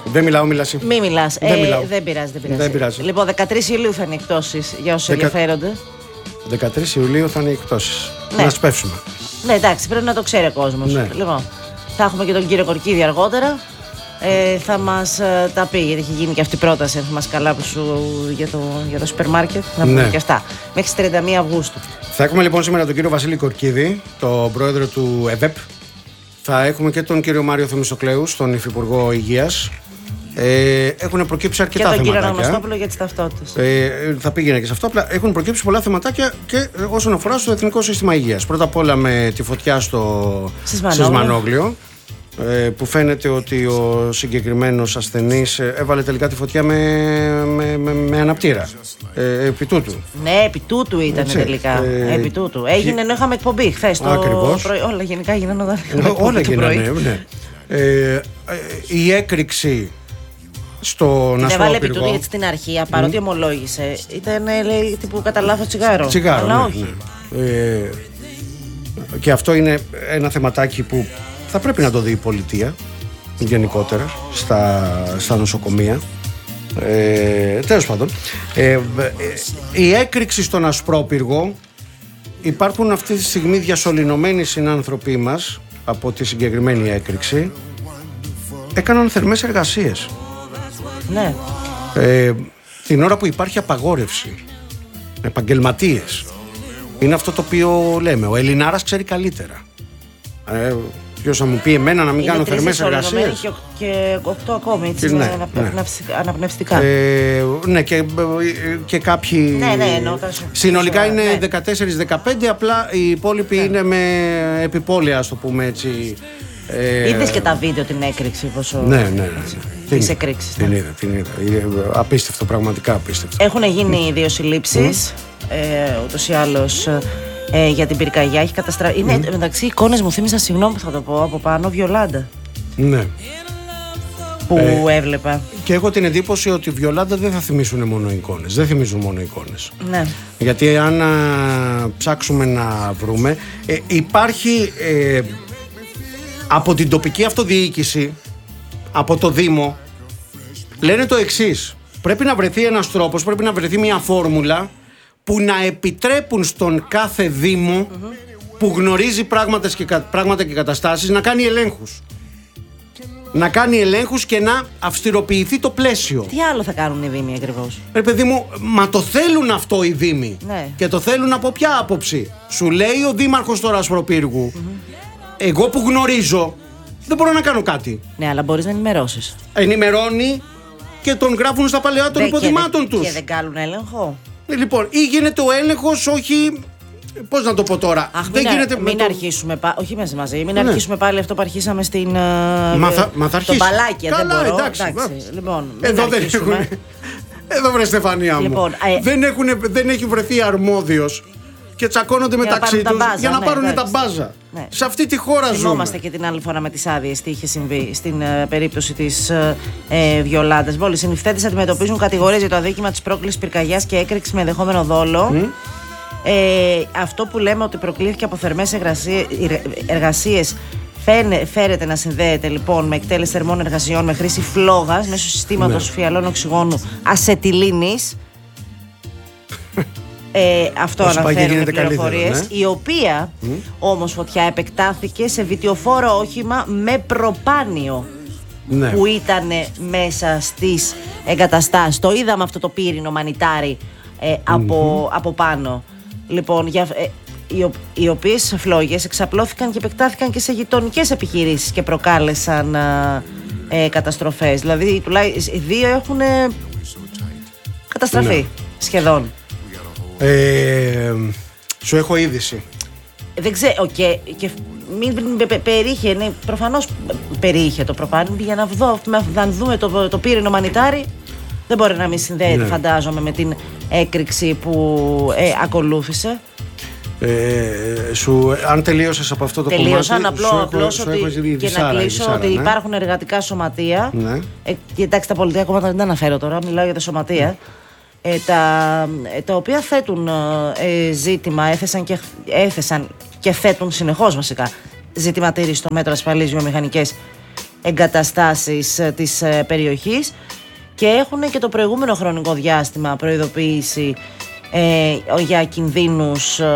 Δεν μιλάω, μιλά εσύ. Μη μιλάς. Δεν πειράζει. Λοιπόν, 13 Ιουλίου θα είναι οι εκτόσεις για όσους ενδιαφέρονται. 13 Ιουλίου θα είναι οι εκτόσεις. Ναι. Να σπεύσουμε. Ναι, εντάξει, πρέπει να το ξέρει ο κόσμος. Ναι. Λοιπόν, θα έχουμε και τον κύριο Κορκίδη αργότερα. Θα μας τα πει, γιατί έχει γίνει και αυτή η πρόταση. Αν θυμάσαι καλά που σου για το σούπερ μάρκετ. Να πούμε και αυτά. Μέχρι τις 31 Αυγούστου. Θα έχουμε λοιπόν σήμερα τον κύριο Βασίλη Κορκίδη, τον πρόεδρο του ΕΒΕΠ. Θα έχουμε και τον κύριο Μάριο Θεμιστοκλέου, τον Υφυπουργό Υγείας. Έχουν προκύψει αρκετά θέματα. Και τον κύριο Αναγνωστόπουλο για τις ταυτότητες. Θα πήγαινε και σε αυτό. Απλά έχουν προκύψει πολλά θεματάκια και όσον αφορά στο Εθνικό Σύστημα Υγείας. Πρώτα απ' όλα με τη φωτιά στο Σισμανόγλιο. Που φαίνεται ότι ο συγκεκριμένος ασθενής έβαλε τελικά τη φωτιά με αναπτήρα. Επί τούτου. Ναι, επί τούτου ήταν τελικά. Επί τούτου. Έγινε ενώ είχαμε εκπομπή χθες. Ακριβώς. Όλα γενικά γίνανε όταν όλα γίνανε, ναι. Η έκρηξη στον Ασπρόπυργο. Έβαλε επί τούτου γιατί στην αρχή, παρότι ομολόγησε, ήταν λέει τύπου κατά λάθος τσιγάρο. Αλλά όχι. Ναι. Και αυτό είναι ένα θεματάκι που θα πρέπει να το δει η πολιτεία γενικότερα στα νοσοκομεία. Τέλος πάντων, η έκρηξη στον Ασπρόπυργο, υπάρχουν αυτή τη στιγμή διασωληνωμένοι συνάνθρωποι μας από τη συγκεκριμένη έκρηξη, έκαναν θερμές εργασίες. Ναι. Την ώρα που υπάρχει απαγόρευση, επαγγελματίες. Είναι αυτό το οποίο λέμε, ο Ελληνάρας ξέρει καλύτερα. Ποιος θα μου πει εμένα να μην κάνω θερμές εργασίες. Και 8 ακόμη, έτσι, ναι, αναπνευστικά. Ναι, και κάποιοι. Ναι, συνολικά είναι 14-15, απλά οι υπόλοιποι είναι με επιπόλαια, ας το πούμε έτσι. Είδες και τα βίντεο την έκρηξη, πόσο. Ναι. Τις εκρήξεις. Την είδα. Απίστευτο, πραγματικά απίστευτο. Έχουν γίνει 2 συλλήψεις, ούτως ή άλλως. Για την πυρκαγιά έχει καταστραφεί. Είναι μεταξύ εικόνες μου θύμισαν, συγγνώμη που θα το πω από πάνω, Βιολάντα. Ναι. Που έβλεπα. Και έχω την εντύπωση ότι Βιολάντα δεν θα θυμίσουν μόνο εικόνες. Δεν θυμίζουν μόνο εικόνες. Ναι. Γιατί αν ψάξουμε να βρούμε, υπάρχει από την τοπική αυτοδιοίκηση, από το Δήμο, λένε το εξής. Πρέπει να βρεθεί ένας τρόπος, πρέπει να βρεθεί μια φόρμουλα που να επιτρέπουν στον κάθε Δήμο που γνωρίζει πράγματα και καταστάσεις να κάνει ελέγχους. Να κάνει ελέγχους και να αυστηροποιηθεί το πλαίσιο. Τι άλλο θα κάνουν οι Δήμοι ακριβώς? Παιδί μου, μα το θέλουν αυτό οι Δήμοι. Ναι. Και το θέλουν από ποια άποψη? Σου λέει ο Δήμαρχος τώρα Ασπροπύργου, εγώ που γνωρίζω δεν μπορώ να κάνω κάτι. Ναι, αλλά μπορείς να ενημερώσεις. Ενημερώνει και τον γράφουν στα παλαιά των υποδημάτων τους. Και δεν κάνουν έλεγχο. Λοιπόν, ή γίνεται ο έλεγχος, όχι. Πώς να το πω τώρα. Μην αρχίσουμε όχι μέσα μαζί. Μην αρχίσουμε πάλι αυτό που αρχίσαμε στην. Το μπαλάκι. Καλά, δεν μπορώ. εντάξει. Λοιπόν, εδώ δεν έχουν. Εδώ βρε Στεφανία μου. Λοιπόν, δεν έχει βρεθεί αρμόδιος και τσακώνονται μεταξύ τους για να πάρουν τα μπάζα. Ναι. Σε αυτή τη χώρα ζούμε. Θυμόμαστε και την άλλη φορά με τις άδειες τι είχε συμβεί στην περίπτωση της Βιολάντας. Οι συνυφθέντες αντιμετωπίζουν κατηγορίες για το αδίκημα της πρόκλησης πυρκαγιάς και έκρηξης με ενδεχόμενο δόλο. Αυτό που λέμε ότι προκλήθηκε από θερμές εργασίες φέρεται να συνδέεται λοιπόν με εκτέλεση θερμών εργασιών με χρήση φλόγας μέσω συστήματος φιαλών οξυγόνου ασετιλίνης. Αυτό αναφέρουν οι πληροφορίες, η οποία όμως φωτιά επεκτάθηκε σε βιτιοφόρο όχημα με προπάνιο που ήταν μέσα στις εγκαταστάσεις. Το είδαμε αυτό το πύρινο μανιτάρι από πάνω. Λοιπόν, οι οποίες φλόγες εξαπλώθηκαν και επεκτάθηκαν και σε γειτονικές επιχειρήσεις και προκάλεσαν καταστροφές. Δηλαδή, τουλάχιστον οι 2 έχουν καταστραφεί σχεδόν. Σου έχω είδηση. Δεν ξέρω, και μην περιείχε, ναι, προφανώς περιείχε το προπάνι, για να δούμε το πύρινο μανιτάρι. Δεν μπορεί να μην συνδέεται, φαντάζομαι, με την έκρηξη που ακολούθησε. Αν τελείωσες από αυτό το κομμάτι. Τελείωσαν, απλώς και να κλείσω ότι υπάρχουν εργατικά σωματεία. Και εντάξει, τα πολιτικά κόμματα δεν τα αναφέρω τώρα, μιλάω για τα σωματεία. Τα οποία θέτουν ζήτημα, έθεσαν και θέτουν συνεχώς βασικά ζήτημα τήρησης των μέτρων ασφαλής βιομηχανικές εγκαταστάσεις της περιοχής και έχουν και το προηγούμενο χρονικό διάστημα προειδοποίηση για κινδύνους